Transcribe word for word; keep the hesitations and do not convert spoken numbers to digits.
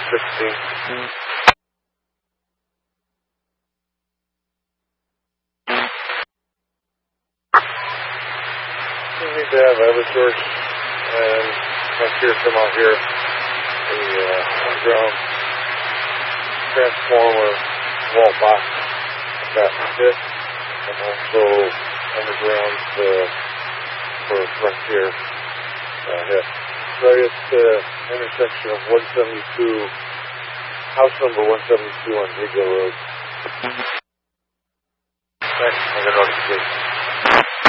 sixteen. We need to have Eversource and Frontier come out here. The uh, underground transformer wall box got hit, and also underground uh, for Frontier uh, hit. Right at the intersection of one seventy-two, house number one seventy-two on Rigo Road. Thanks for the notification.